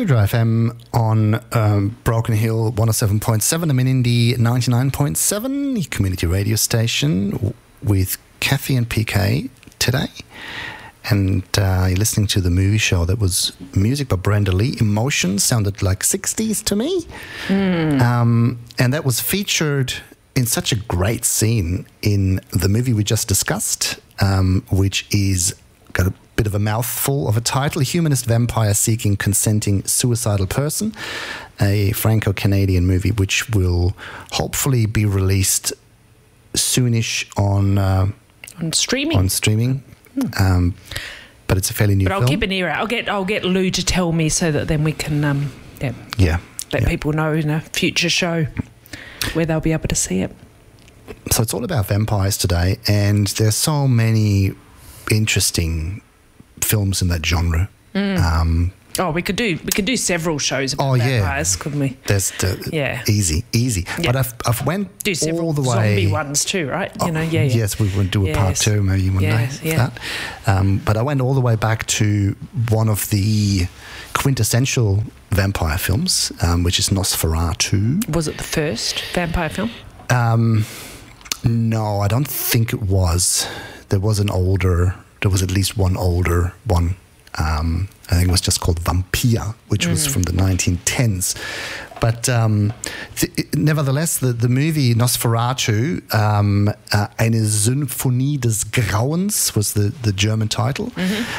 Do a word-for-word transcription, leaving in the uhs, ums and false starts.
True Drive F M on um, Broken Hill one oh seven point seven, I'm in Indy ninety-nine point seven, your community radio station w- with Kathy and P K today. And uh, you're listening to the movie show that was music by Brenda Lee. Emotion sounded like sixties to me. Mm. Um, and that was featured in such a great scene in the movie we just discussed, um, which is got a bit of a mouthful of a title, A Humanist Vampire Seeking Consenting Suicidal Person, a Franco-Canadian movie which will hopefully be released soonish on... Uh, on streaming. On streaming. Hmm. Um, but it's a fairly new But I'll film. keep an ear out. I'll get I'll get Lou to tell me so that then we can um, yeah, yeah, let yeah. people know in a future show where they'll be able to see it. So it's all about vampires today, and there's so many interesting films in that genre. Mm. Um, oh, we could do we could do several shows about oh, vampires, yeah. couldn't we? There's the, yeah, easy, easy. Yeah. But I've I've went do several all the way. zombie ones too, right? Oh, you know, yeah, yeah. Yes, we will do a yes. part two maybe one yes, day. Yeah. That. Um, but I went all the way back to one of the quintessential vampire films, um, which is Nosferatu. Was it the first vampire film? Um, no, I don't think it was. There was an older. There was at least one older one. Um, I think it was just called Vampire, which mm. was from the nineteen tens. But um, th- nevertheless, the, the movie Nosferatu, um, uh, Eine Symphonie des Grauens was the, the German title. Mm-hmm.